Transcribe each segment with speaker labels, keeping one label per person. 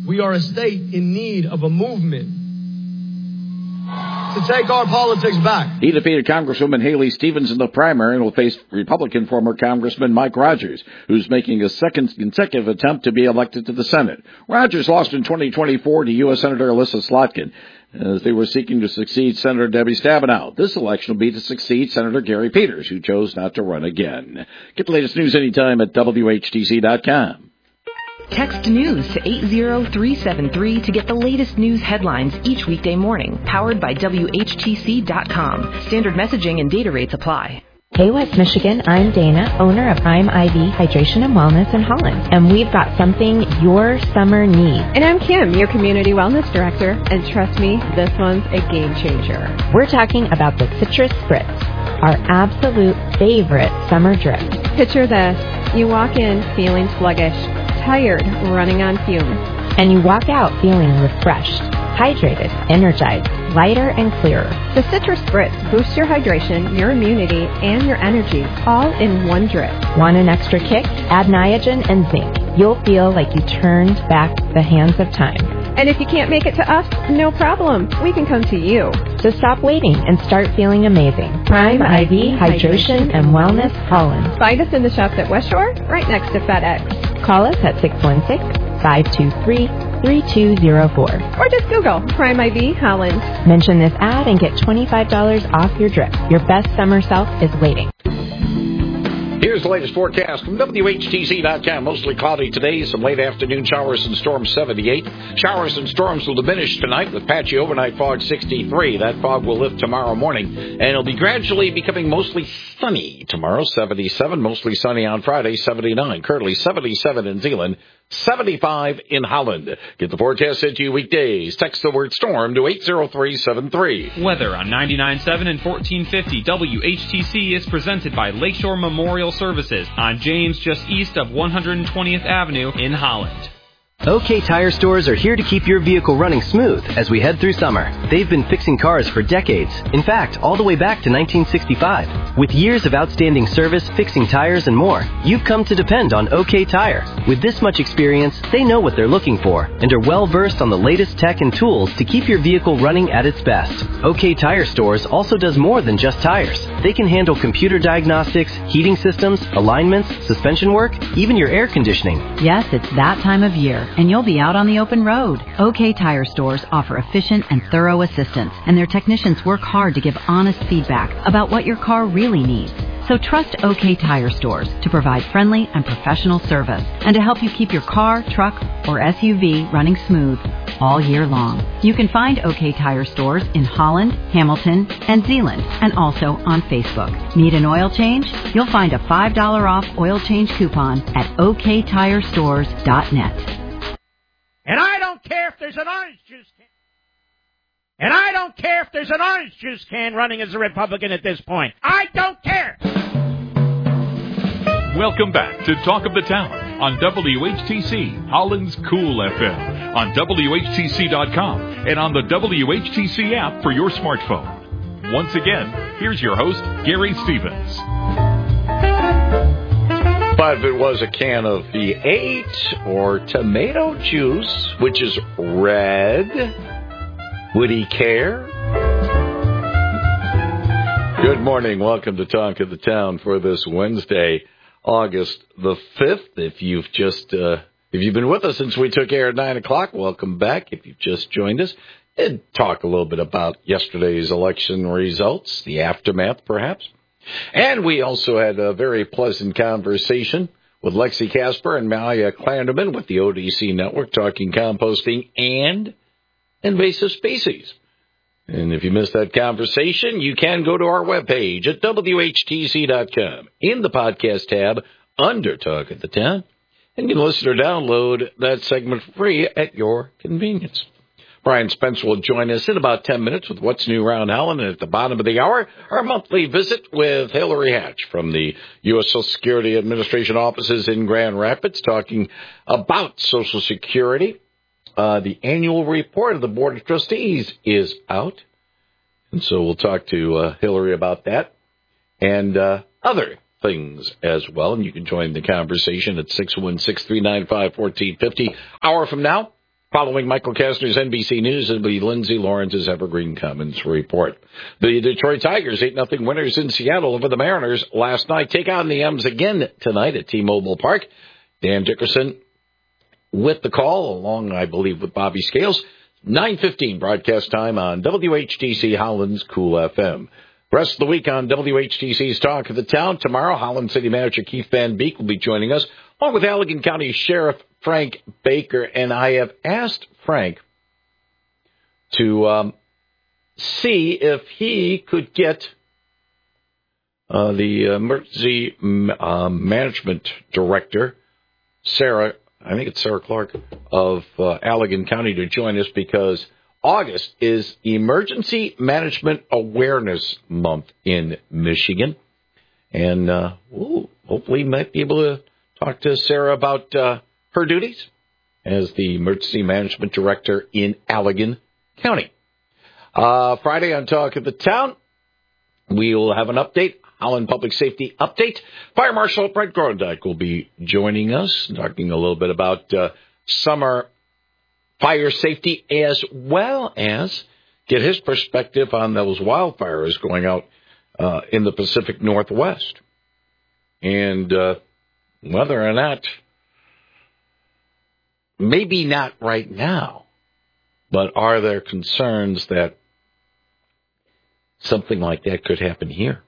Speaker 1: We are a state in need of a movement to take our politics back.
Speaker 2: He defeated Congresswoman Haley Stevens in the primary and will face Republican former Congressman Mike Rogers, who's making a second consecutive attempt to be elected to the Senate. Rogers lost in 2024 to U.S. Senator Alyssa Slotkin, as they were seeking to succeed Senator Debbie Stabenow. This election will be to succeed Senator Gary Peters, who chose not to run again. Get the latest news anytime at WHTC.com.
Speaker 3: Text news to 80373 to get the latest news headlines each weekday morning. Powered by WHTC.com. Standard messaging and data rates apply.
Speaker 4: Hey West Michigan, I'm Dana, owner of Prime IV Hydration and Wellness in Holland, and we've got something your summer needs.
Speaker 5: And I'm Kim, your Community Wellness Director, and trust me, this one's a game changer.
Speaker 4: We're talking about the Citrus Spritz, our absolute favorite summer drip.
Speaker 5: Picture this, you walk in feeling sluggish, tired, running on fumes.
Speaker 4: And you walk out feeling refreshed, hydrated, energized, lighter and clearer.
Speaker 5: The Citrus Spritz boosts your hydration, your immunity, and your energy, all in one drip.
Speaker 4: Want an extra kick? Add Niagen and zinc. You'll feel like you turned back the hands of time.
Speaker 5: And if you can't make it to us, no problem. We can come to you.
Speaker 4: So stop waiting and start feeling amazing. Prime IV Hydration and Wellness Holland.
Speaker 5: Find us in the shops at West Shore, right next to FedEx.
Speaker 4: Call us at 616-523-3204.
Speaker 5: Or just Google Prime IV Holland.
Speaker 4: Mention this ad and get $25 off your drip. Your best summer self is waiting.
Speaker 2: Here's the latest forecast from WHTC.com. Mostly cloudy today, some late afternoon showers and storms 78. Showers and storms will diminish tonight with patchy overnight fog 63. That fog will lift tomorrow morning, and it'll be gradually becoming mostly sunny tomorrow, 77. Mostly sunny on Friday, 79. Currently 77 in Zeeland, 75 in Holland. Get the forecast sent to you weekdays. Text the word storm to 80373.
Speaker 6: Weather on 99.7 and 1450 WHTC is presented by Lakeshore Memorial Services on James, just east of 120th Avenue in Holland.
Speaker 7: OK Tire Stores are here to keep your vehicle running smooth as we head through summer. They've been fixing cars for decades. In fact, all the way back to 1965. With years of outstanding service, fixing tires, and more, you've come to depend on OK Tire. With this much experience, they know what they're looking for and are well versed on the latest tech and tools to keep your vehicle running at its best. OK Tire Stores also does more than just tires. They can handle computer diagnostics, heating systems, alignments, suspension work, even your air conditioning.
Speaker 8: Yes, it's that time of year, and you'll be out on the open road. OK Tire Stores offer efficient and thorough assistance, and their technicians work hard to give honest feedback about what your car really needs. So trust OK Tire Stores to provide friendly and professional service and to help you keep your car, truck, or SUV running smooth all year long. You can find OK Tire Stores in Holland, Hamilton, and Zeeland, and also on Facebook. Need an oil change? You'll find a $5 off oil change coupon at oktirestores.net.
Speaker 9: And I don't care if there's an orange juice can. And I don't care if there's an orange juice can running as a Republican at this point. I don't care.
Speaker 10: Welcome back to Talk of the Town on WHTC, Holland's Cool FM, on WHTC.com, and on the WHTC app for your smartphone. Once again, here's your host, Gary Stevens.
Speaker 2: But if it was a can of V8 or tomato juice, which is red, would he care? Good morning. Welcome to Talk of the Town for this Wednesday, August the 5th. If you've been with us since we took air at 9 o'clock, welcome back. If you've just joined us, and talk a little bit about yesterday's election results, the aftermath perhaps. And we also had a very pleasant conversation with Lexi Casper and Maya Clanderman with the ODC Network, talking composting and invasive species. And if you missed that conversation, you can go to our webpage at WHTC.com in the podcast tab under Talk of the Town, and you can listen or download that segment for free at your convenience. Brian Spence will join us in about 10 minutes with What's New Around Holland. And at the bottom of the hour, our monthly visit with Hillary Hatch from the U.S. Social Security Administration offices in Grand Rapids, talking about Social Security. The annual report of the Board of Trustees is out. And so we'll talk to Hillary about that and other things as well. And you can join the conversation at 616-395-1450. Hour from now, Following Michael Kastner's NBC News, it'll be Lindsay Lawrence's Evergreen Commons report. The Detroit Tigers 8-0 winners in Seattle over the Mariners last night. Take on the M's again tonight at T-Mobile Park. Dan Dickerson with the call, along, I believe, with Bobby Scales. 9:15 broadcast time on WHTC Holland's Cool FM. Rest of the week on WHTC's Talk of the Town. Tomorrow, Holland City Manager Keith Van Beek will be joining us, along with Allegan County Sheriff Frank Baker. And I have asked Frank to see if he could get the emergency management director, Sarah Clark of Allegan County, to join us, because August is Emergency Management Awareness Month in Michigan. And hopefully might be able to talk to Sarah about her duties as the Emergency Management Director in Allegan County. Friday on Talk of the Town, we will have an update, Holland Public Safety Update. Fire Marshal Brent Grondike will be joining us, talking a little bit about summer fire safety, as well as get his perspective on those wildfires going out in the Pacific Northwest. And whether or not, maybe not right now, but are there concerns that something like that could happen here?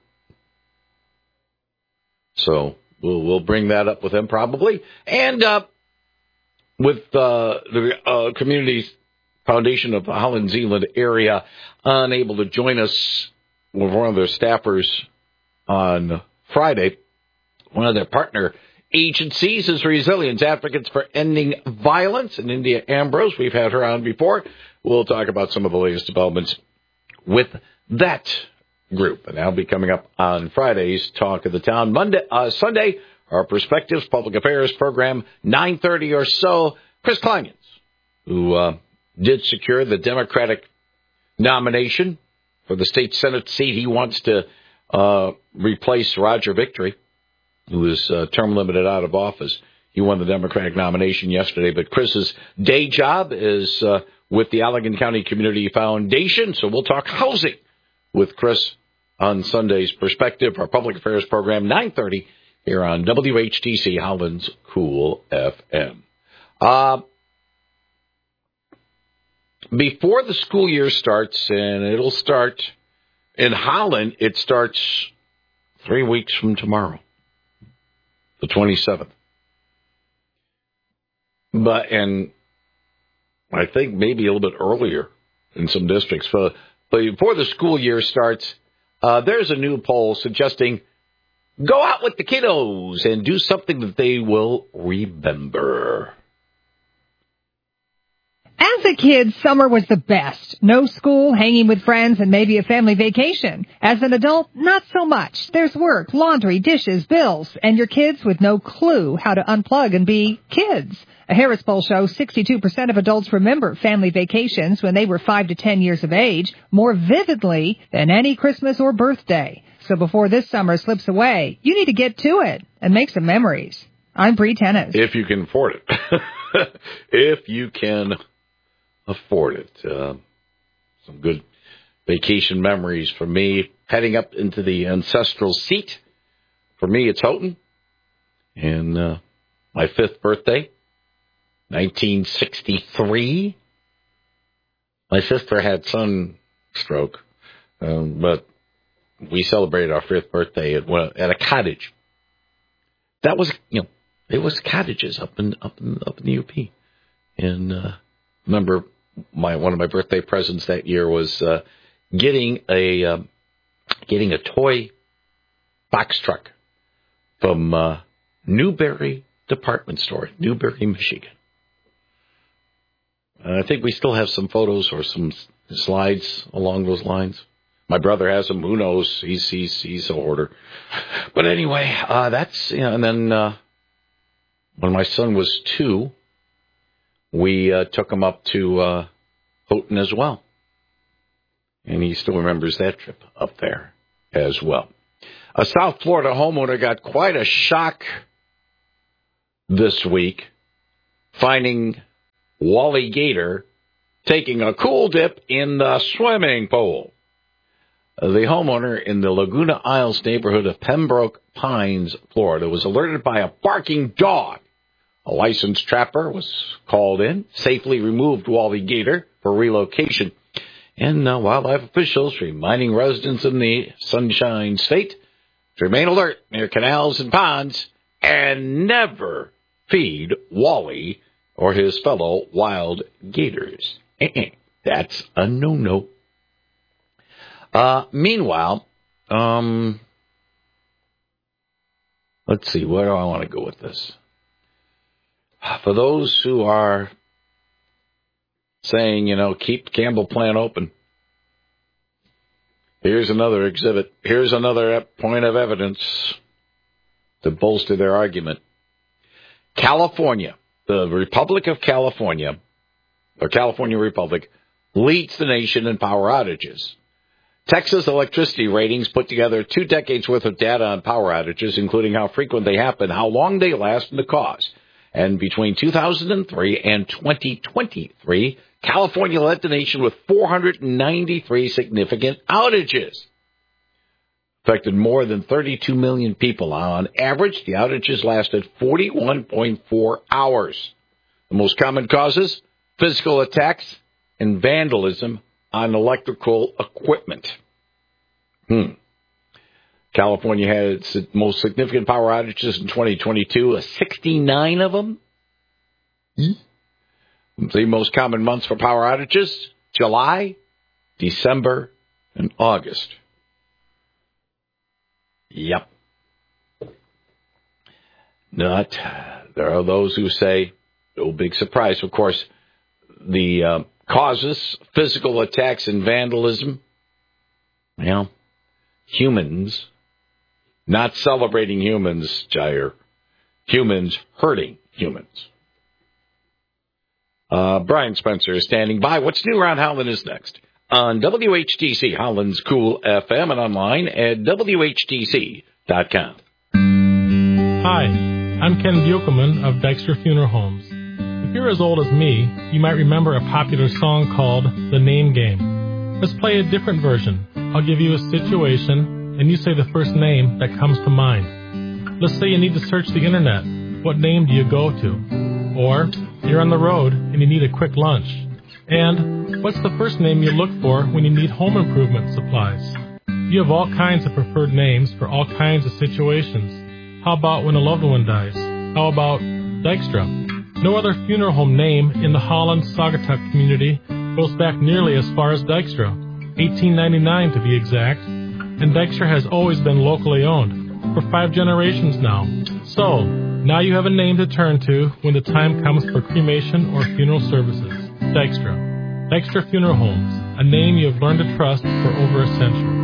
Speaker 2: So we'll bring that up with him probably. And with the Community Foundation of the Holland Zeeland area unable to join us with one of their staffers on Friday, one of their partner agencies is Resilience Advocates for Ending Violence, and India Ambrose. We've had her on before. We'll talk about some of the latest developments with that group, and that'll be coming up on Friday's Talk of the Town. Sunday, our Perspectives Public Affairs program, 9:30 or so. Chris Kleingens, who did secure the Democratic nomination for the state Senate seat. He wants to replace Roger Victory, who is term limited out of office. He won the Democratic nomination yesterday, but Chris's day job is with the Allegan County Community Foundation, so we'll talk housing with Chris on Sunday's Perspective, our public affairs program, 9:30 here on WHTC Holland's Cool FM. Before the school year starts, and it'll start in Holland, it starts 3 weeks from tomorrow, the 27th. And I think maybe a little bit earlier in some districts. But before the school year starts, there's a new poll suggesting go out with the kiddos and do something that they will remember.
Speaker 11: As a kid, summer was the best. No school, hanging with friends, and maybe a family vacation. As an adult, not so much. There's work, laundry, dishes, bills, and your kids with no clue how to unplug and be kids. A Harris poll shows 62% of adults remember family vacations when they were 5 to 10 years of age more vividly than any Christmas or birthday. So before this summer slips away, you need to get to it and make some memories. I'm Bree Tennis.
Speaker 2: If you can afford it. If you can afford it. Some good vacation memories for me. Heading up into the ancestral seat. For me, it's Houghton. And my 5th birthday, 1963. My sister had sunstroke, but we celebrated our 5th birthday at a cottage. That was, it was cottages up in the UP. And remember, one of my birthday presents that year was getting a toy box truck from Newberry Department Store, Newberry, Michigan. I think we still have some photos or some slides along those lines. My brother has them. Who knows? He's a hoarder. But anyway, that's, and then when my son was 2, we took him up to Houghton as well. And he still remembers that trip up there as well. A South Florida homeowner got quite a shock this week, finding Wally Gator taking a cool dip in the swimming pool. The homeowner in the Laguna Isles neighborhood of Pembroke Pines, Florida, was alerted by a barking dog. A licensed trapper was called in, safely removed Wally Gator for relocation, and wildlife officials reminding residents in the Sunshine State to remain alert near canals and ponds and never feed Wally or his fellow wild gators. That's a no-no. Meanwhile, let's see, where do I want to go with this? For those who are saying, keep the Campbell plant open, here's another exhibit. Here's another point of evidence to bolster their argument. California, the Republic of California, or California Republic, leads the nation in power outages. Texas electricity ratings put together 2 decades' worth of data on power outages, including how frequent they happen, how long they last, and the cause. And between 2003 and 2023, California led the nation with 493 significant outages. Affected more than 32 million people. On average, the outages lasted 41.4 hours. The most common causes, physical attacks and vandalism on electrical equipment. California had its most significant power outages in 2022, 69 of them. The most common months for power outages, July, December, and August. Yep. There are those who say, no big surprise, of course, the causes, physical attacks and vandalism, humans, not celebrating humans, Jair. Humans hurting humans. Brian Spencer is standing by. What's new around Holland is next on WHTC, Holland's Cool FM, and online at WHTC.com.
Speaker 12: Hi, I'm Ken Buchelman of Dykstra Funeral Homes. If you're as old as me, you might remember a popular song called The Name Game. Let's play a different version. I'll give you a situation, and you say the first name that comes to mind. Let's say you need to search the internet. What name do you go to? Or you're on the road and you need a quick lunch. And what's the first name you look for when you need home improvement supplies? You have all kinds of preferred names for all kinds of situations. How about when a loved one dies? How about Dykstra? No other funeral home name in the Holland-Saugatuck community goes back nearly as far as Dykstra, 1899 to be exact, and Dykstra has always been locally owned, for 5 generations now. So, now you have a name to turn to when the time comes for cremation or funeral services. Dykstra. Dykstra Funeral Homes, a name you have learned to trust for over a century.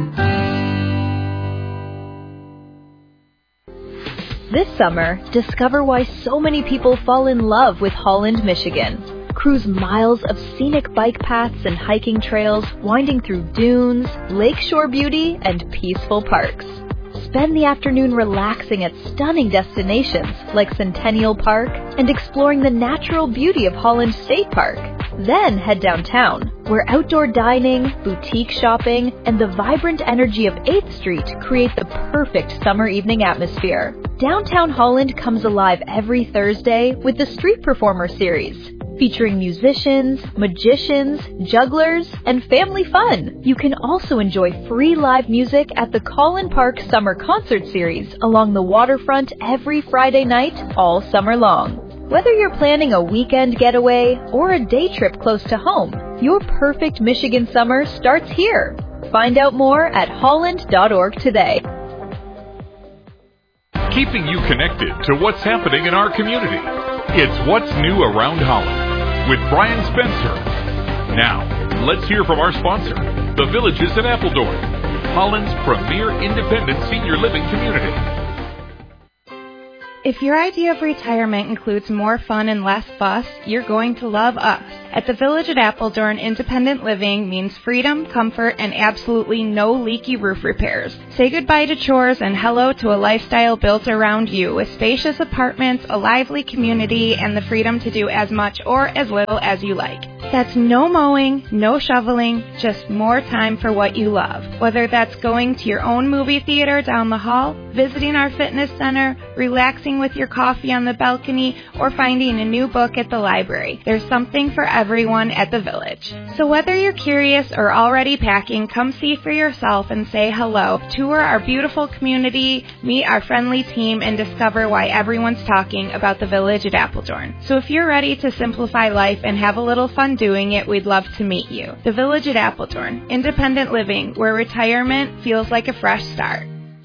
Speaker 13: This summer, discover why so many people fall in love with Holland, Michigan. Cruise miles of scenic bike paths and hiking trails winding through dunes, lakeshore beauty, and peaceful parks. Spend the afternoon relaxing at stunning destinations like Centennial Park and exploring the natural beauty of Holland State Park. Then head downtown, where outdoor dining, boutique shopping, and the vibrant energy of 8th Street create the perfect summer evening atmosphere. Downtown Holland comes alive every Thursday with the Street Performer Series, featuring musicians, magicians, jugglers, and family fun. You can also enjoy free live music at the Collin Park Summer Concert Series along the waterfront every Friday night all summer long. Whether you're planning a weekend getaway or a day trip close to home, your perfect Michigan summer starts here. Find out more at holland.org today.
Speaker 10: Keeping you connected to what's happening in our community. It's What's New Around Holland with Brian Spencer. Now, let's hear from our sponsor, the Villages in Appledorn, Holland's premier independent senior living community.
Speaker 14: If your idea of retirement includes more fun and less fuss, you're going to love us. At the Village at Appledorn, independent living means freedom, comfort, and absolutely no leaky roof repairs. Say goodbye to chores and hello to a lifestyle built around you with spacious apartments, a lively community, and the freedom to do as much or as little as you like. That's no mowing, no shoveling, just more time for what you love. Whether that's going to your own movie theater down the hall, visiting our fitness center, relaxing with your coffee on the balcony, or finding a new book at the library. There's something for everyone at the Village. So whether you're curious or already packing, come see for yourself and say hello. Tour our beautiful community, meet our friendly team, and discover why everyone's talking about the Village at Appledorn. So if you're ready to simplify life and have a little fun doing it, we'd love to meet you. The Village at Appledorn, independent living, where retirement feels like a fresh start.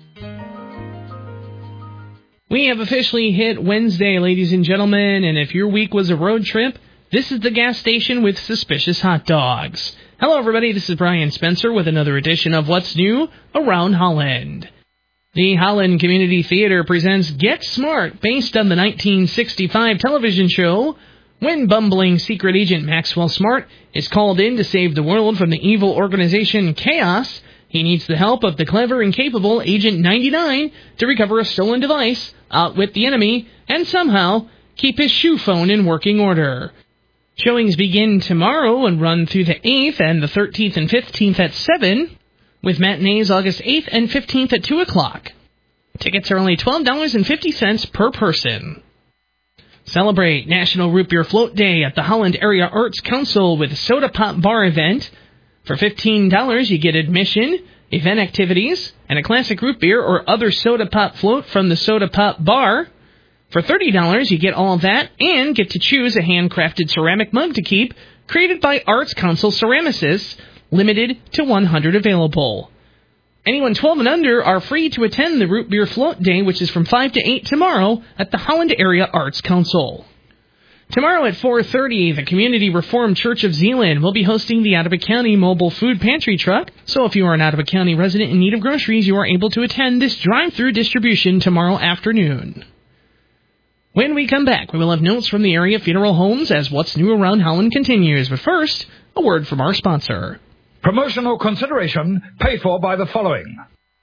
Speaker 15: We have officially hit Wednesday, ladies and gentlemen, and if your week was a road trip, this is the gas station with suspicious hot dogs. Hello, everybody. This is Brian Spencer with another edition of What's New Around Holland. The Holland Community Theater presents Get Smart, based on the 1965 television show. When bumbling secret agent Maxwell Smart is called in to save the world from the evil organization Chaos, he needs the help of the clever and capable Agent 99 to recover a stolen device, outwit the enemy, and somehow keep his shoe phone in working order. Showings begin tomorrow and run through the 8th and the 13th and 15th at 7, with matinees August 8th and 15th at 2 o'clock. Tickets are only $12.50 per person. Celebrate National Root Beer Float Day at the Holland Area Arts Council with a Soda Pop Bar event. For $15, you get admission, event activities, and a classic root beer or other soda pop float from the Soda Pop Bar. For $30, you get all of that and get to choose a handcrafted ceramic mug to keep, created by Arts Council ceramicists, limited to 100 available. Anyone 12 and under are free to attend the Root Beer Float Day, which is from 5 to 8 tomorrow at the Holland Area Arts Council. Tomorrow at 4:30, the Community Reformed Church of Zeeland will be hosting the Ottawa County Mobile Food Pantry Truck, so if you are an Ottawa County resident in need of groceries, you are able to attend this drive-through distribution tomorrow afternoon. When we come back, we will have notes from the area funeral homes as What's New Around Holland continues, but first, a word from our sponsor.
Speaker 16: Promotional consideration paid for by the following.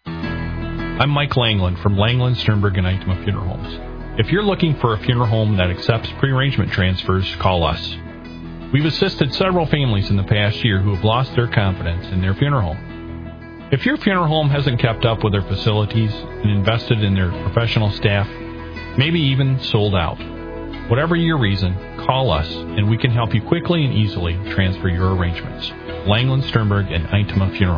Speaker 17: I'm Mike Langland from Langland, Sternberg, and Eichmann Funeral Homes. If you're looking for a funeral home that accepts pre-arrangement transfers, call us. We've assisted several families in the past year who have lost their confidence in their funeral home. If your funeral home hasn't kept up with their facilities and invested in their professional staff, maybe even sold out, whatever your reason, call us and we can help you quickly and easily transfer your arrangements. Langland, Sternberg, and Eichmann Funeral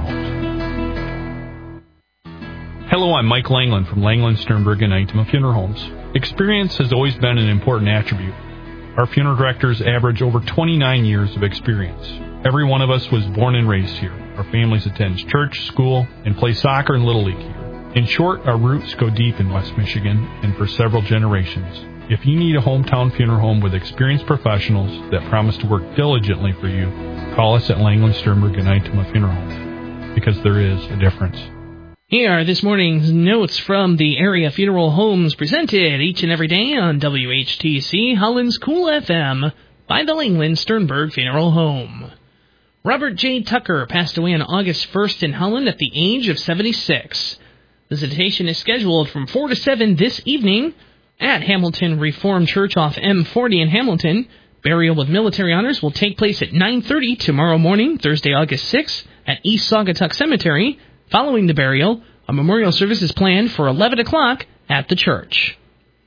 Speaker 17: Homes. Hello, I'm Mike Langland from Langland, Sternberg, and Eichmann Funeral Homes. Experience has always been an important attribute. Our funeral directors average over 29 years of experience. Every one of us was born and raised here. Our families attend church, school, and play soccer and Little League here. In short, our roots go deep in West Michigan and for several generations. If you need a hometown funeral home with experienced professionals that promise to work diligently for you, call us at Langland, Sternberg, and Eichmann Funeral Homes, because there is a difference.
Speaker 15: Here are this morning's notes from the area funeral homes presented each and every day on WHTC Holland's Cool FM by the Langland Sternberg Funeral Home. Robert J. Tucker passed away on August 1st in Holland at the age of 76. Visitation is scheduled from 4 to 7 this evening at Hamilton Reformed Church off M40 in Hamilton. Burial with military honors will take place at 9:30 tomorrow morning, Thursday, August 6th, at East Saugatuck Cemetery. Following the burial, a memorial service is planned for 11 o'clock at the church.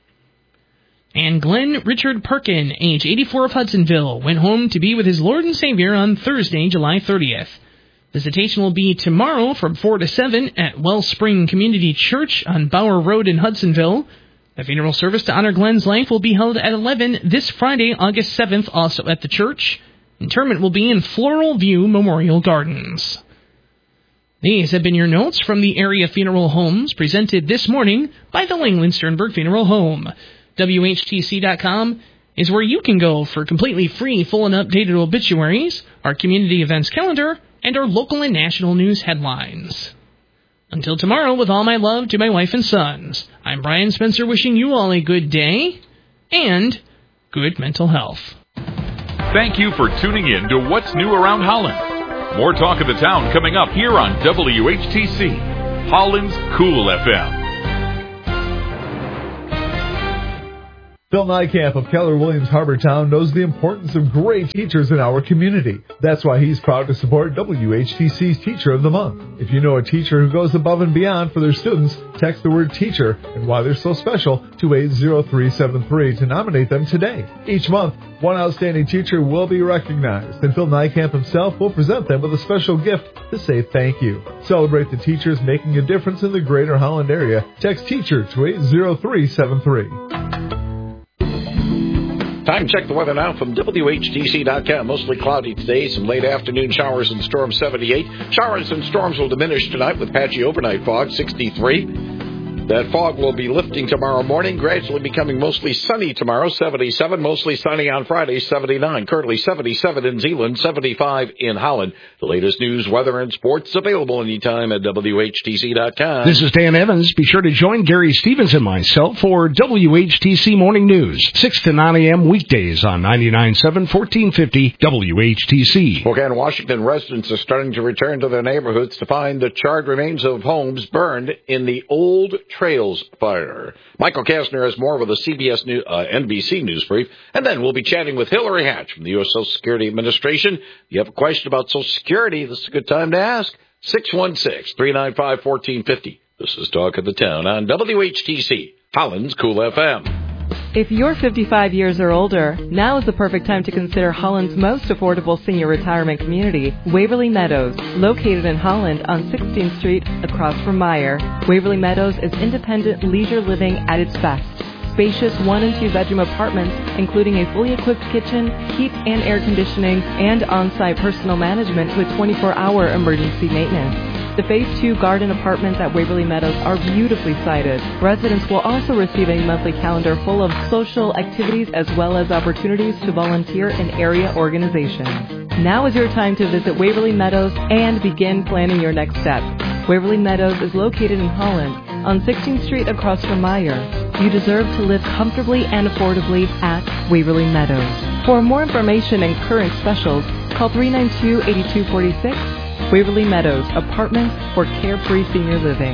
Speaker 15: And Glenn Richard Perkin, age 84 of Hudsonville, went home to be with his Lord and Savior on Thursday, July 30th. Visitation will be tomorrow from 4 to 7 at Wellspring Community Church on Bauer Road in Hudsonville. The funeral service to honor Glenn's life will be held at 11 this Friday, August 7th, also at the church. Interment will be in Floral View Memorial Gardens. These have been your notes from the area funeral homes presented this morning by the Langland Sternberg Funeral Home. WHTC.com is where you can go for completely free, full and updated obituaries, our community events calendar, and our local and national news headlines. Until tomorrow, with all my love to my wife and sons, I'm Brian Spencer wishing you all a good day and good mental health.
Speaker 10: Thank you for tuning in to What's New Around Holland. More Talk of the Town coming up here on WHTC, Holland's Cool FM.
Speaker 18: Phil Nykamp of Keller Williams Harbortown knows the importance of great teachers in our community. That's why he's proud to support WHTC's Teacher of the Month. If you know a teacher who goes above and beyond for their students, text the word teacher and why they're so special to 80373 to nominate them today. Each month, one outstanding teacher will be recognized, and Phil Nykamp himself will present them with a special gift to say thank you. Celebrate the teachers making a difference in the greater Holland area. Text teacher to 80373.
Speaker 2: Time to check the weather now from WHTC.com. Mostly cloudy today. Some late afternoon showers and storms, 78. Showers and storms will diminish tonight with patchy overnight fog, 63. That fog will be lifting tomorrow morning, gradually becoming mostly sunny tomorrow, 77. Mostly sunny on Friday, 79. Currently 77 in Zeeland, 75 in Holland. The latest news, weather, and sports available anytime at WHTC.com.
Speaker 19: This is Dan Evans. Be sure to join Gary Stevens and myself for WHTC Morning News, 6 to 9 a.m. weekdays on 99.7, 1450 WHTC.
Speaker 2: Spokane, Washington residents are starting to return to their neighborhoods to find the charred remains of homes burned in the Old Trails fire. Michael Kastner has more with a CBS NBC News brief, and then we'll be chatting with Hillary Hatch from the U.S. Social Security Administration. If you have a question about Social Security, this is a good time to ask. 616-395-1450. This is Talk of the Town on WHTC, Holland's Cool FM.
Speaker 20: If you're 55 years or older, now is the perfect time to consider Holland's most affordable senior retirement community, Waverly Meadows, located in Holland on 16th Street across from Meyer. Waverly Meadows is independent leisure living at its best. Spacious 1- and 2-bedroom apartments, including a fully equipped kitchen, heat and air conditioning, and on-site personal management with 24-hour emergency maintenance. The Phase 2 garden apartments at Waverly Meadows are beautifully sited. Residents will also receive a monthly calendar full of social activities as well as opportunities to volunteer in area organizations. Now is your time to visit Waverly Meadows and begin planning your next step. Waverly Meadows is located in Holland on 16th Street across from Meyer. You deserve to live comfortably and affordably at Waverly Meadows. For more information and current specials, call 392-8246. Waverly Meadows, apartments for carefree senior living.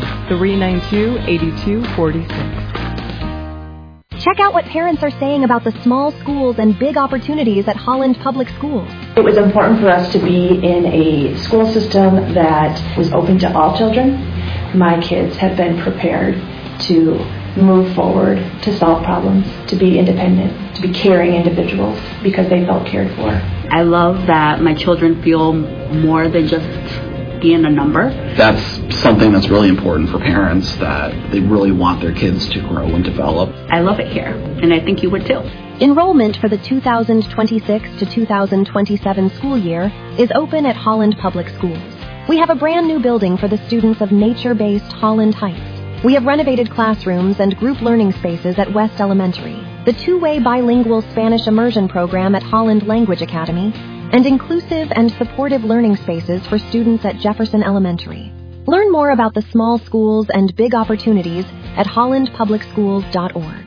Speaker 20: 392-8246.
Speaker 21: Check out what parents are saying about the small schools and big opportunities at Holland Public Schools.
Speaker 22: It was important for us to be in a school system that was open to all children. My kids have been prepared to move forward, to solve problems, to be independent, to be caring individuals because they felt cared for.
Speaker 23: I love that my children feel more than just being a number.
Speaker 24: That's something that's really important for parents, that they really want their kids to grow and develop.
Speaker 23: I love it here, and I think you would too.
Speaker 21: Enrollment for the 2026 to 2027 school year is open at Holland Public Schools. We have a brand new building for the students of nature-based Holland Heights. We have renovated classrooms and group learning spaces at West Elementary, the two-way bilingual Spanish immersion program at Holland Language Academy, and inclusive and supportive learning spaces for students at Jefferson Elementary. Learn more about the small schools and big opportunities at hollandpublicschools.org.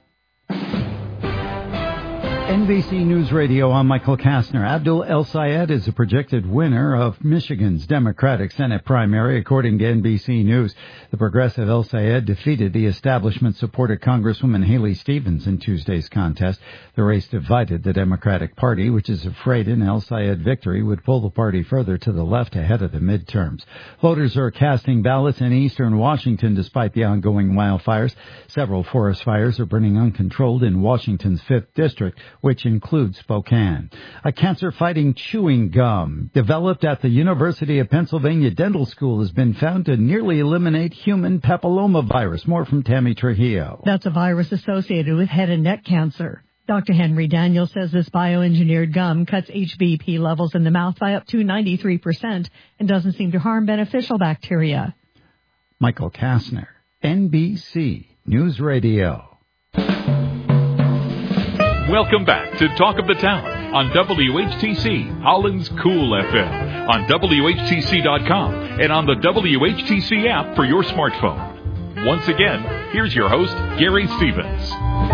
Speaker 25: NBC News Radio, I'm Michael Kastner. Abdul El-Sayed is a projected winner of Michigan's Democratic Senate primary, according to NBC News. The progressive El-Sayed defeated the establishment-supported Congresswoman Haley Stevens in Tuesday's contest. The race divided the Democratic Party, which is afraid an El-Sayed victory would pull the party further to the left ahead of the midterms. Voters are casting ballots in eastern Washington despite the ongoing wildfires. Several forest fires are burning uncontrolled in Washington's 5th District, which includes Spokane. A cancer-fighting chewing gum developed at the University of Pennsylvania Dental School has been found to nearly eliminate human papillomavirus. More from Tammy Trujillo.
Speaker 26: That's a virus associated with head and neck cancer. Dr. Henry Daniels says this bioengineered gum cuts HBP levels in the mouth by up to 93% and doesn't seem to harm beneficial bacteria.
Speaker 25: Michael Kastner, NBC News Radio.
Speaker 10: Welcome back to Talk of the Town on WHTC, Holland's Cool FM, on WHTC.com, and on the WHTC app for your smartphone. Once again, here's your host, Gary Stevens.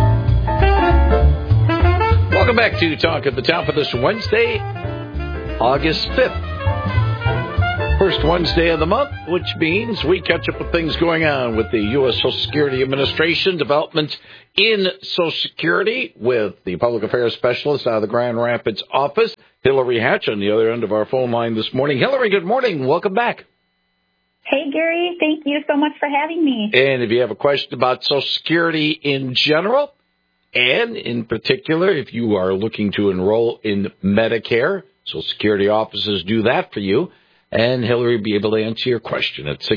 Speaker 2: Welcome back to Talk of the Town for this Wednesday, August 5th. First Wednesday of the month, which means we catch up with things going on with the U.S. Social Security Administration, development in Social Security with the Public Affairs Specialist out of the Grand Rapids office, Hillary Hatch, on the other end of our phone line this morning. Hillary, good morning. Welcome back.
Speaker 1: Hey, Gary. Thank you so much for having me.
Speaker 2: And if you have a question about Social Security in general, and in particular, if you are looking to enroll in Medicare, Social Security offices do that for you. And Hillary will be able to answer your question at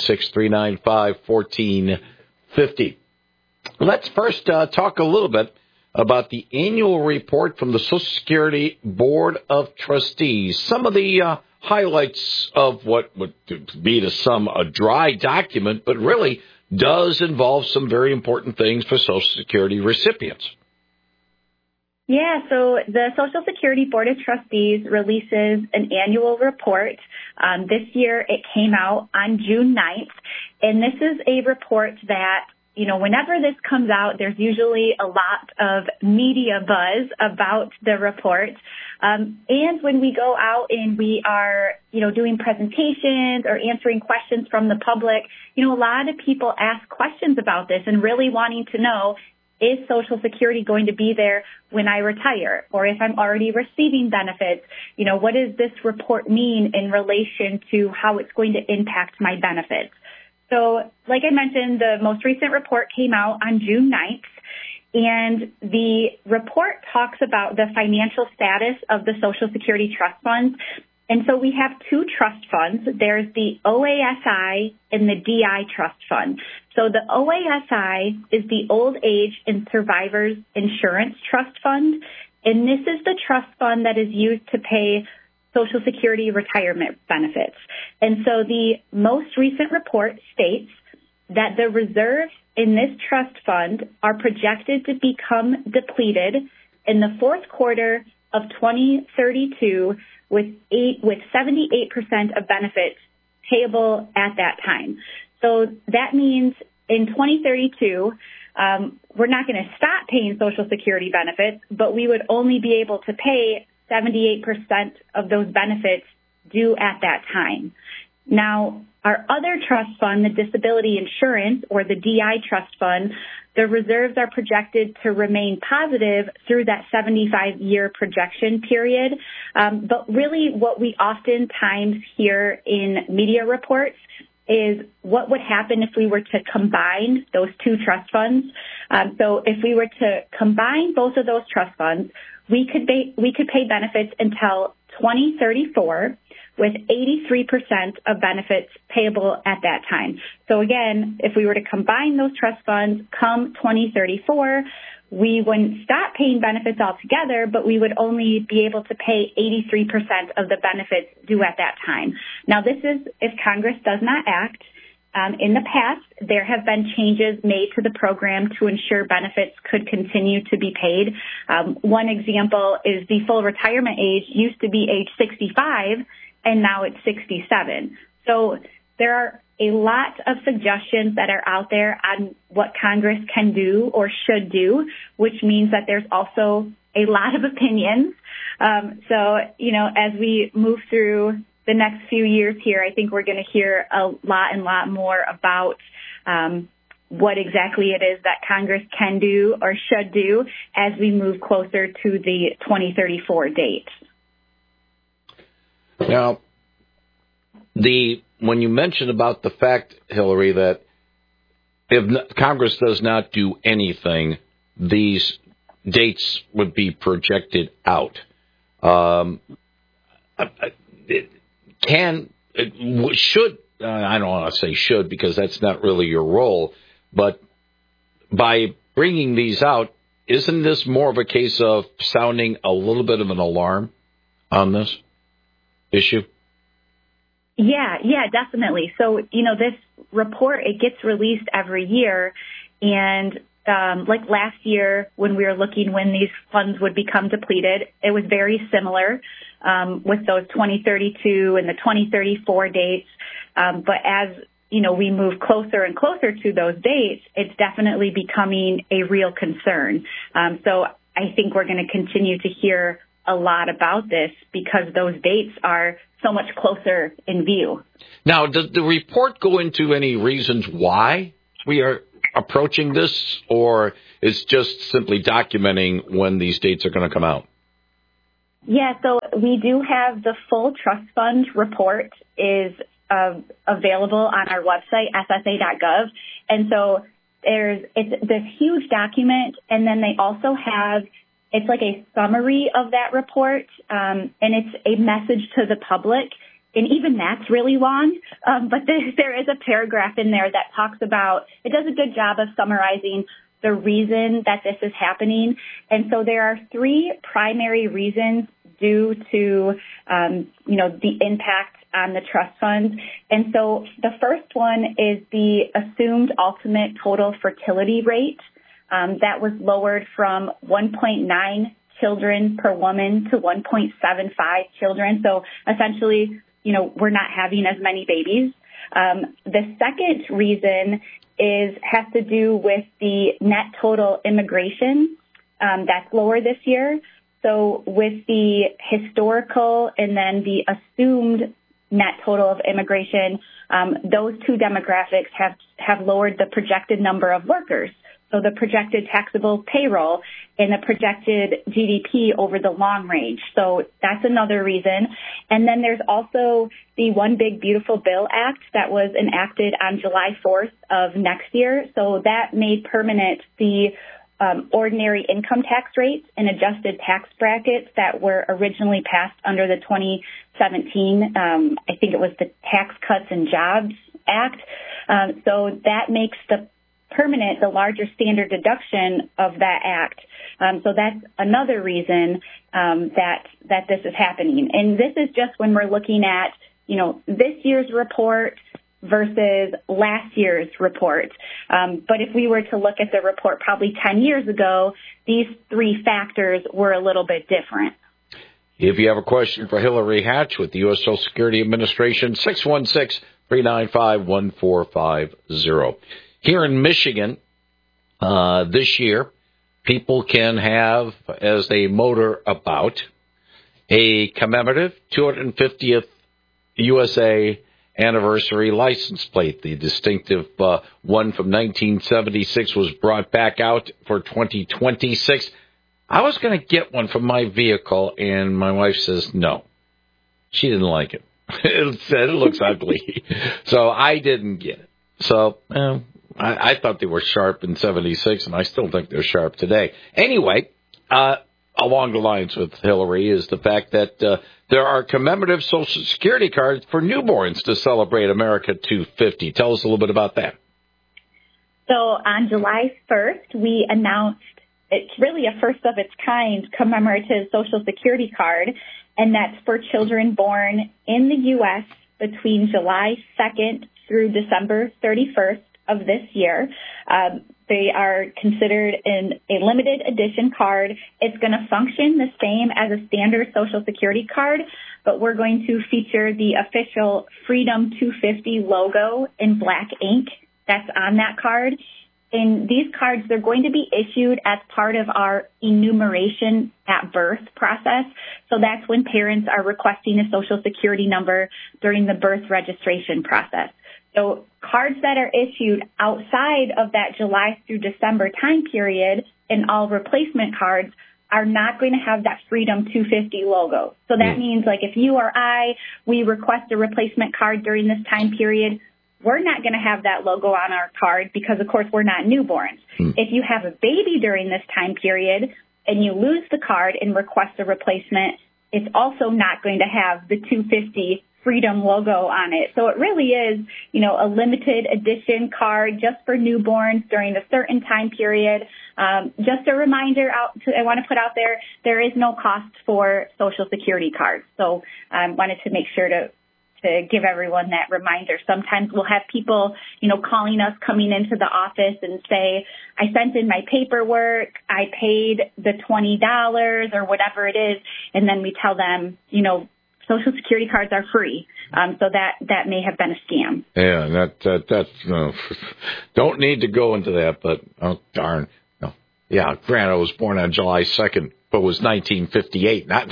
Speaker 2: 616-395-1450. Let's first talk a little bit about the annual report from the Social Security Board of Trustees. Some of the highlights of what would be to some a dry document, but really does involve some very important things for Social Security recipients.
Speaker 1: Yeah, so the Social Security Board of Trustees releases an annual report. This year it came out on June 9th, and this is a report that, you know, whenever this comes out, there's usually a lot of media buzz about the report. And when we go out and we are, you know, doing presentations or answering questions from the public, you know, a lot of people ask questions about this and really wanting to know, is Social Security going to be there when I retire? Or if I'm already receiving benefits, you know, what does this report mean in relation to how it's going to impact my benefits? So, like I mentioned, the most recent report came out on June 9th, and the report talks about the financial status of the Social Security trust funds. And so we have two trust funds. There's the OASI and the DI trust fund. So the OASI is the Old Age and Survivors Insurance Trust Fund, and this is the trust fund that is used to pay Social Security retirement benefits. And so the most recent report states that the reserves in this trust fund are projected to become depleted in the fourth quarter of 2032 with 78% of benefits payable at that time. So that means in 2032, we're not going to stop paying Social Security benefits, but we would only be able to pay 78% of those benefits due at that time. Now, our other trust fund, the Disability Insurance, or the DI Trust Fund, the reserves are projected to remain positive through that 75-year projection period. But really what we oftentimes hear in media reports is what would happen if we were to combine those two trust funds. So if we were to combine both of those trust funds, we could pay benefits until 2034 with 83% of benefits payable at that time. So again, if we were to combine those trust funds come 2034, we wouldn't stop paying benefits altogether, but we would only be able to pay 83% of the benefits due at that time. Now, this is if Congress does not act. In the past, there have been changes made to the program to ensure benefits could continue to be paid. One example is the full retirement age used to be age 65, and now it's 67. So there are a lot of suggestions that are out there on what Congress can do or should do, which means that there's also a lot of opinions. So, you know, as we move through the next few years here, I think we're going to hear a lot more about what exactly it is that Congress can do or should do as we move closer to the 2034 date.
Speaker 2: Now, when you mentioned about the fact, Hillary, that if Congress does not do anything, these dates would be projected out. I don't want to say should because that's not really your role, but by bringing these out, isn't this more of a case of sounding a little bit of an alarm on this issue?
Speaker 1: Yeah, definitely. So, you know, this report, it gets released every year, and like last year when we were looking when these funds would become depleted, it was very similar with those 2032 and the 2034 dates. But as we move closer and closer to those dates, it's definitely becoming a real concern. So I think we're going to continue to hear a lot about this because those dates are so much closer in view.
Speaker 2: Now, does the report go into any reasons why we are approaching this, or is just simply documenting when these dates are going to come out?
Speaker 1: Yeah, so we do have the full trust fund report is available on our website, ssa.gov. And so it's this huge document, and then they also have, it's like a summary of that report, and it's a message to the public. And even that's really long, but there is a paragraph in there that talks about, it does a good job of summarizing the reason that this is happening. And so there are three primary reasons due to, the impact on the trust funds. And so the first one is the assumed ultimate total fertility rate that was lowered from 1.9 children per woman to 1.75 children. So essentially, we're not having as many babies. The second reason has to do with the net total immigration that's lower this year. So with the historical and then the assumed net total of immigration, those two demographics have lowered the projected number of workers. So the projected taxable payroll and the projected GDP over the long range. So that's another reason. And then there's also the One Big Beautiful Bill Act that was enacted on July 4th of next year. So that made permanent the ordinary income tax rates and adjusted tax brackets that were originally passed under the 2017, I think it was the Tax Cuts and Jobs Act. So that makes the larger standard deduction of that act. So that's another reason that this is happening. And this is just when we're looking at, this year's report versus last year's report. But if we were to look at the report probably 10 years ago, these three factors were a little bit different.
Speaker 2: If you have a question for Hillary Hatch with the U.S. Social Security Administration, 616-395-1450. Here in Michigan, this year, people can have, as they motor about, a commemorative 250th USA anniversary license plate. The distinctive one from 1976 was brought back out for 2026. I was going to get one for my vehicle, and my wife says no. She didn't like it. It said it looks ugly. So I didn't get it. So I thought they were sharp in 76, and I still think they're sharp today. Anyway, along the lines with Hillary is the fact that there are commemorative Social Security cards for newborns to celebrate America 250. Tell us a little bit about that.
Speaker 1: So on July 1st, we announced it's really a first of its kind commemorative Social Security card, and that's for children born in the U.S. between July 2nd through December 31st of this year. They are considered a limited edition card. It's going to function the same as a standard Social Security card, but we're going to feature the official Freedom 250 logo in black ink that's on that card. And these cards, they're going to be issued as part of our enumeration at birth process. So that's when parents are requesting a Social Security number during the birth registration process. So cards that are issued outside of that July through December time period and all replacement cards are not going to have that Freedom 250 logo. So that means like if you or I, we request a replacement card during this time period, we're not going to have that logo on our card because, of course, we're not newborns. If you have a baby during this time period and you lose the card and request a replacement, it's also not going to have the 250 Freedom logo on it. So it really is, a limited edition card just for newborns during a certain time period. Just a reminder I want to put out there is no cost for Social Security cards. So I wanted to make sure to to give everyone that reminder. Sometimes we'll have people, calling us, coming into the office and say, I sent in my paperwork, I paid the $20 or whatever it is, and then we tell them, Social Security cards are free. So that may have been a scam.
Speaker 2: Yeah, that's don't need to go into that, but oh darn. No. Yeah, granted, I was born on July 2nd, but it was 1958, not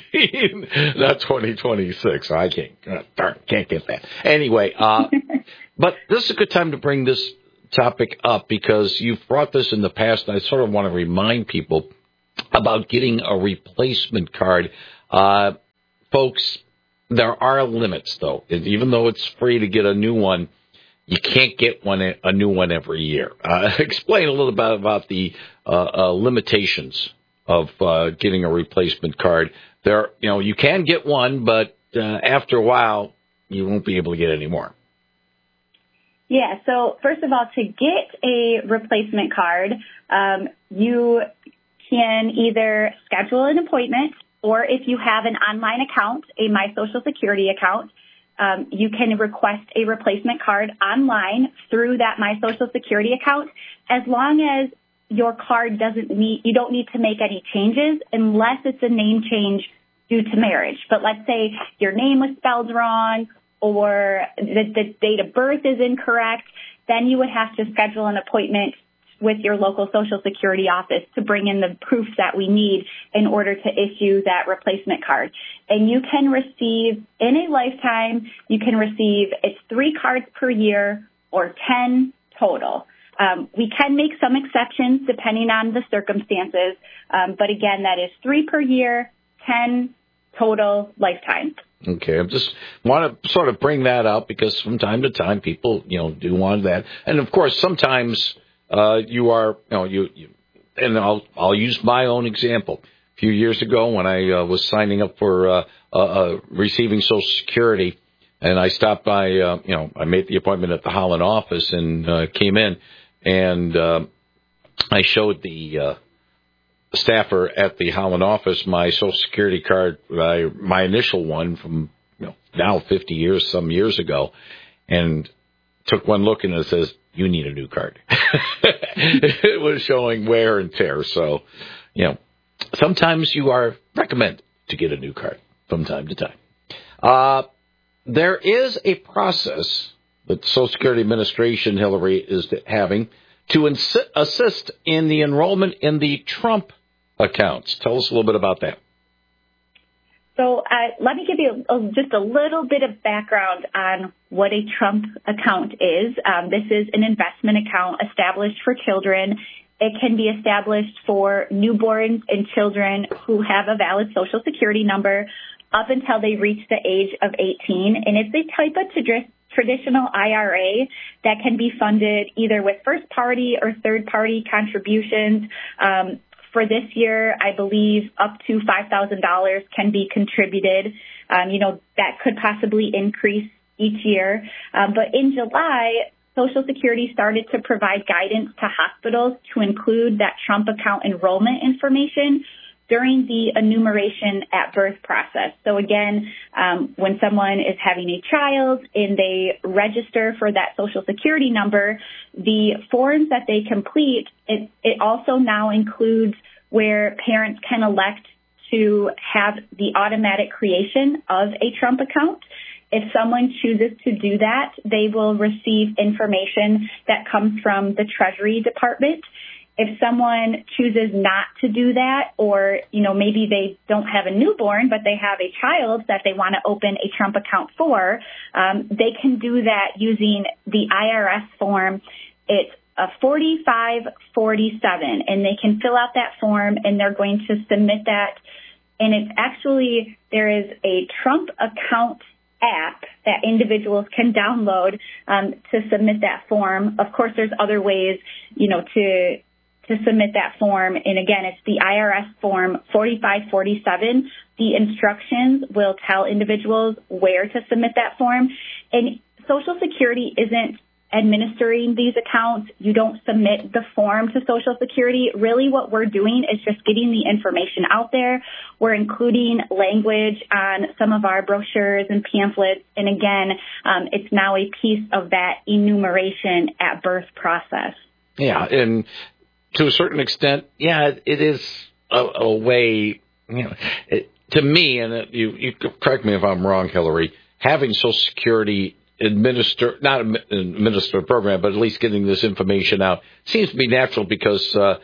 Speaker 2: 2026. I can't get that. Anyway, but this is a good time to bring this topic up because you've brought this in the past, and I sort of want to remind people about getting a replacement card. Folks, there are limits, though. Even though it's free to get a new one, you can't get a new one every year. Explain a little bit about the limitations of getting a replacement card. You can get one, but after a while, you won't be able to get any more.
Speaker 1: Yeah, so first of all, to get a replacement card, you can either schedule an appointment, or if you have an online account, a My Social Security account, you can request a replacement card online through that My Social Security account, as long as your card you don't need to make any changes unless it's a name change due to marriage. But let's say your name was spelled wrong or the date of birth is incorrect, then you would have to schedule an appointment with your local Social Security office to bring in the proofs that we need in order to issue that replacement card. And you can receive, in a lifetime, it's 3 cards per year or 10 total. We can make some exceptions depending on the circumstances, but again, that is 3 per year, 10 total lifetime.
Speaker 2: Okay, I just want to sort of bring that up because from time to time people, do want that. And of course, sometimes and I'll use my own example. A few years ago when I was signing up for receiving Social Security, and I stopped by, I made the appointment at the Holland office and came in, and I showed the staffer at the Holland office my Social Security card, my initial one from now 50 years, some years ago, and took one look and it says, you need a new card. It was showing wear and tear. So, sometimes you are recommended to get a new card from time to time. There is a process that the Social Security Administration, Hillary, is having to assist in the enrollment in the Trump accounts. Tell us a little bit about that.
Speaker 1: So let me give you just a little bit of background on what a Trump account is. This is an investment account established for children. It can be established for newborns and children who have a valid Social Security number up until they reach the age of 18. And it's a type of traditional IRA that can be funded either with first-party or third-party contributions. For this year, I believe up to $5,000 can be contributed. That could possibly increase each year. But in July, Social Security started to provide guidance to hospitals to include that Trump account enrollment information during the enumeration at birth process. So again, when someone is having a child and they register for that Social Security number, the forms that they complete, it also now includes where parents can elect to have the automatic creation of a Trump account. If someone chooses to do that, they will receive information that comes from the Treasury Department. If someone chooses not to do that, or, maybe they don't have a newborn, but they have a child that they want to open a Trump account for, they can do that using the IRS form. It's a 4547, and they can fill out that form, and they're going to submit that. And it's actually, there is a Trump account app that individuals can download to submit that form. Of course, there's other ways, to submit that form. And again, it's the IRS form 4547. The instructions will tell individuals where to submit that form. And Social Security isn't administering these accounts. You don't submit the form to Social Security. Really what we're doing is just getting the information out there. We're including language on some of our brochures and pamphlets. And again, it's now a piece of that enumeration at birth process.
Speaker 2: Yeah, and to a certain extent, yeah, it is a way, to me, and you correct me if I'm wrong, Hillary, having Social Security not administer a program, but at least getting this information out seems to be natural because, a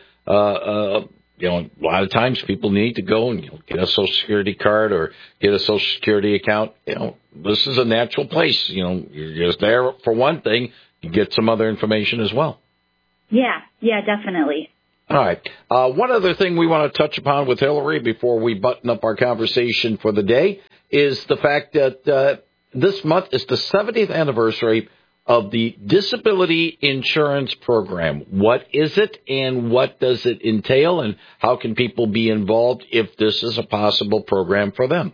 Speaker 2: lot of times people need to go and get a Social Security card or get a Social Security account. This is a natural place. You're just there for one thing. You get some other information as well.
Speaker 1: Yeah, definitely.
Speaker 2: All right. One other thing we want to touch upon with Hillary before we button up our conversation for the day is the fact that this month is the 70th anniversary of the Disability Insurance Program. What is it and what does it entail, and how can people be involved if this is a possible program for them?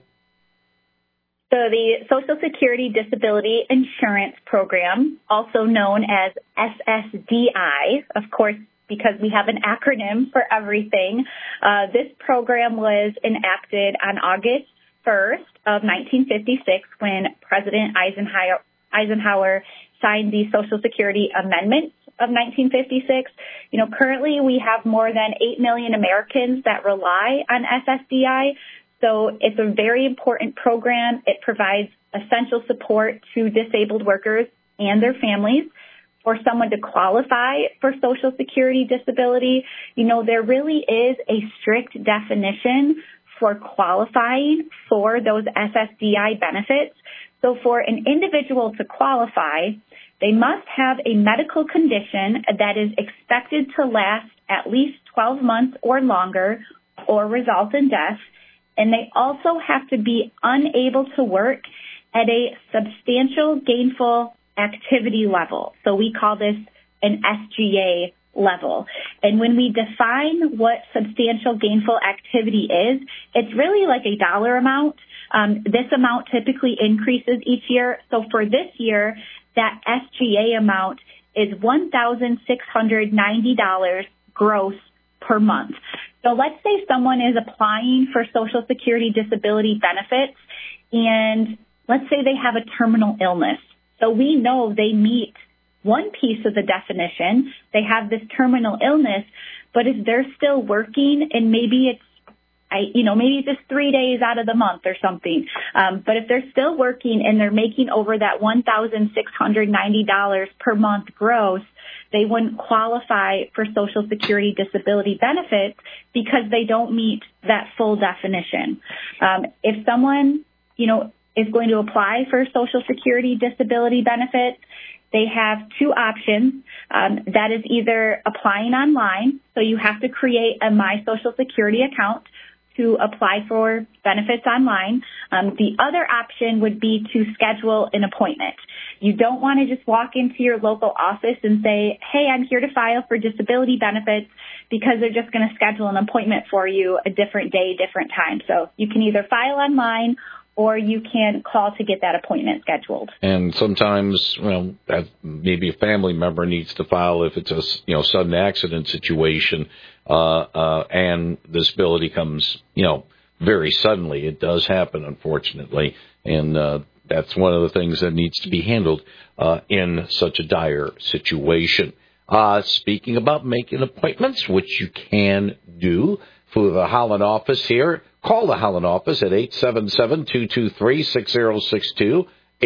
Speaker 1: So the Social Security Disability Insurance Program, also known as SSDI, of course, because we have an acronym for everything, this program was enacted on August 1st of 1956 when President Eisenhower signed the Social Security Amendments of 1956. Currently we have more than 8 million Americans that rely on SSDI. So it's a very important program. It provides essential support to disabled workers and their families. For someone to qualify for Social Security disability, there really is a strict definition for qualifying for those SSDI benefits. So for an individual to qualify, they must have a medical condition that is expected to last at least 12 months or longer or result in death. And they also have to be unable to work at a substantial gainful activity level. So we call this an SGA level. And when we define what substantial gainful activity is, it's really like a dollar amount. This amount typically increases each year. So for this year, that SGA amount is $1,690 gross per month. So let's say someone is applying for Social Security disability benefits, and let's say they have a terminal illness. So we know they meet one piece of the definition. They have this terminal illness, but if they're still working, and maybe it's just 3 days out of the month or something. But if they're still working and they're making over that $1,690 per month gross, they wouldn't qualify for Social Security disability benefits because they don't meet that full definition. If someone, is going to apply for Social Security disability benefits, they have two options. That is either applying online, so you have to create a My Social Security account to apply for benefits online. The other option would be to schedule an appointment. You don't want to just walk into your local office and say, hey, I'm here to file for disability benefits, because they're just going to schedule an appointment for you a different day, different time. So you can either file online or you can call to get that appointment scheduled.
Speaker 2: And sometimes, that maybe a family member needs to file if it's a sudden accident situation, and disability comes very suddenly. It does happen, unfortunately, and that's one of the things that needs to be handled in such a dire situation. Speaking about making appointments, which you can do for the Holland office here, call the Holland office at 877-223-6062,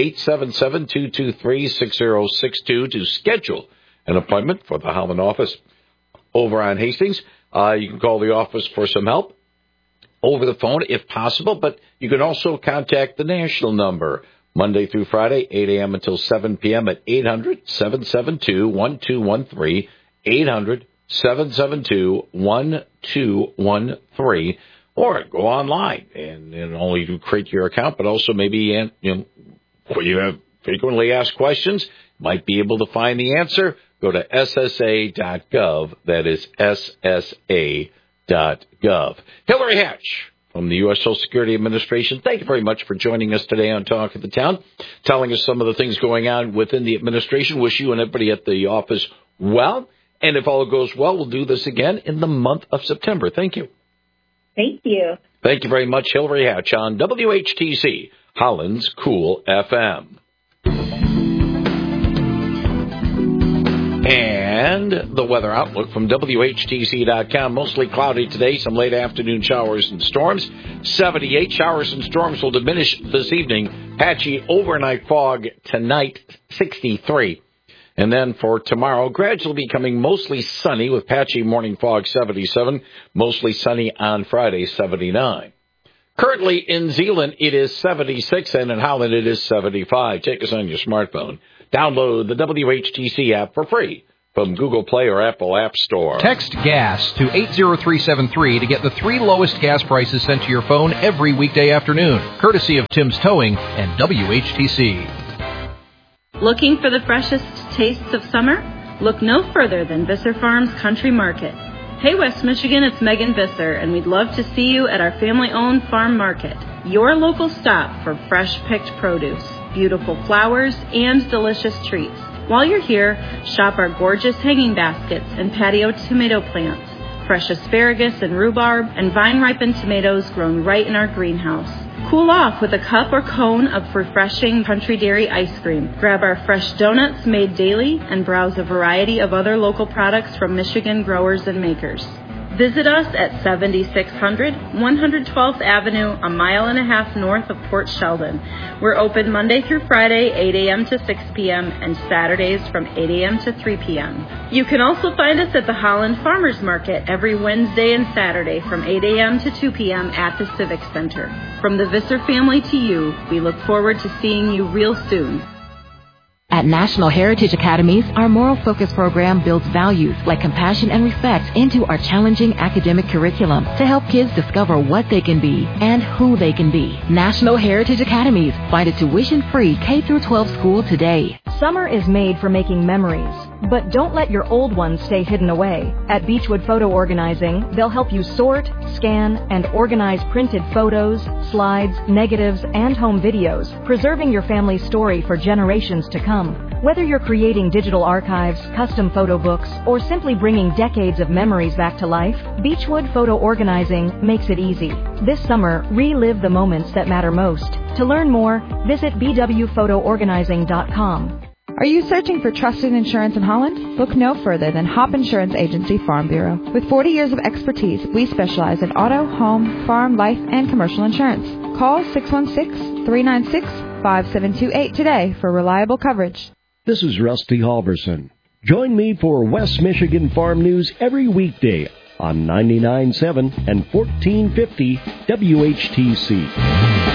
Speaker 2: 877-223-6062 to schedule an appointment for the Holland office over on Hastings. You can call the office for some help over the phone if possible, but you can also contact the national number Monday through Friday, 8 a.m. until 7 p.m. at 800-772-1213, 800-772-1213, or go online and only create your account, but also maybe, you have frequently asked questions, might be able to find the answer. Go to SSA.gov. That is SSA.gov. Hillary Hatch from the U.S. Social Security Administration. Thank you very much for joining us today on Talk of the Town, telling us some of the things going on within the administration. Wish you and everybody at the office well. And if all goes well, we'll do this again in the month of September. Thank you.
Speaker 1: Thank you.
Speaker 2: Thank you very much, Hillary Hatch on WHTC, Holland's Cool FM. And the weather outlook from WHTC.com. Mostly cloudy today, some late afternoon showers and storms. 78 showers and storms will diminish this evening. Patchy overnight fog tonight, 63. And then for tomorrow, gradually becoming mostly sunny with patchy morning fog, 77. Mostly sunny on Friday, 79. Currently in Zeeland, it is 76, and in Holland, it is 75. Take us on your smartphone. Download the WHTC app for free from Google Play or Apple App Store.
Speaker 3: Text GAS to 80373 to get the 3 lowest gas prices sent to your phone every weekday afternoon, courtesy of Tim's Towing and WHTC.
Speaker 4: Looking for the freshest tastes of summer? Look no further than Visser Farms Country Market. Hey West Michigan, it's Megan Visser, and we'd love to see you at our family-owned farm market, your local stop for fresh-picked produce, beautiful flowers, and delicious treats. While you're here, shop our gorgeous hanging baskets and patio tomato plants, fresh asparagus and rhubarb, and vine-ripened tomatoes grown right in our greenhouse. Cool off with a cup or cone of refreshing Country Dairy ice cream. Grab our fresh donuts made daily and browse a variety of other local products from Michigan growers and makers. Visit us at 7600 112th Avenue, a mile and a half north of Port Sheldon. We're open Monday through Friday, 8 a.m. to 6 p.m., and Saturdays from 8 a.m. to 3 p.m. You can also find us at the Holland Farmers Market every Wednesday and Saturday from 8 a.m. to 2 p.m. at the Civic Center. From the Visser family to you, we look forward to seeing you real soon.
Speaker 5: At National Heritage Academies, our Moral Focus program builds values like compassion and respect into our challenging academic curriculum to help kids discover what they can be and who they can be. National Heritage Academies. Find a tuition-free K-12 school today.
Speaker 21: Summer is made for making memories, but don't let your old ones stay hidden away. At Beechwood Photo Organizing, they'll help you sort, scan, and organize printed photos, slides, negatives, and home videos, preserving your family's story for generations to come. Whether you're creating digital archives, custom photo books, or simply bringing decades of memories back to life, Beechwood Photo Organizing makes it easy. This summer, relive the moments that matter most. To learn more, visit bwphotoorganizing.com.
Speaker 6: Are you searching for trusted insurance in Holland? Look no further than Hop Insurance Agency Farm Bureau. With 40 years of expertise, we specialize in auto, home, farm, life, and commercial insurance. Call 616-396-5728 today for reliable coverage.
Speaker 7: This is Rusty Halverson. Join me for West Michigan Farm News every weekday on 99.7 and 1450 WHTC.